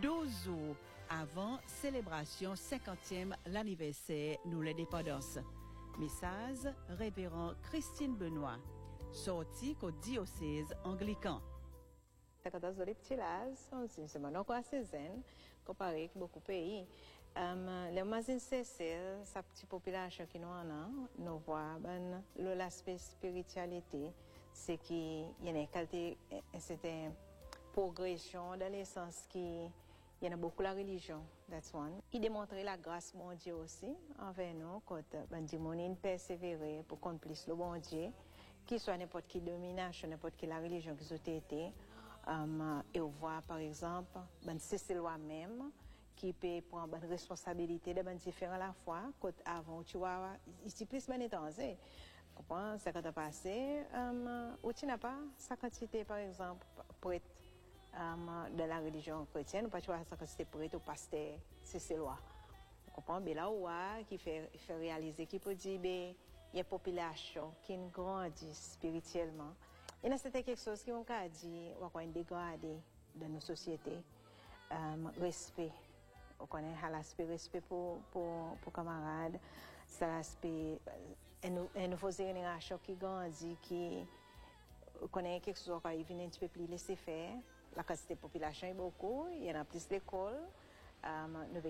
12 jours avant célébration 50e l'anniversaire de l'indépendance. Message révérend Christine Benoît, sorti au diocèse anglican. Les petits lases, c'est maintenant quoi c'est zen, comparé avec beaucoup de pays. Les mazines c'est sa petite population qui nous en a, nous voit l'aspect spiritualité, c'est qu'il y a une qualité, c'est une progression dans le sens qu'il y a beaucoup la religion, that's one. Il démontre la grâce de Dieu aussi envers nous, quand on persévérer pour qu'on puisse le bon Dieu, qu'il soit n'importe quelle domination, n'importe quelle religion qui a été. Et on voit par exemple, c'est lui-même qui peut prendre une responsabilité de différents à la fois. Quand avant, tu vois, ici plus de temps, tu comprends, ça quand tu as passé, où tu n'as pas sa quantité par exemple pour être dans la religion chrétienne, ou pas tu vois sa quantité pour être au pasteur, c'est loi. Tu comprends, mais là où qui fait réaliser, qui peut dire, il y a une population qui grandit spirituellement. Et c'était quelque chose qui m'a dit, on a dégradé dans nos sociétés, respect. On connaît l'aspect respect pour camarades, c'est l'aspect, une nouvelle génération qui grandit, qui connaît quelque chose qui vient un petit peu plus laisser faire. La quantité de population est beaucoup, il y en a plus d'écoles.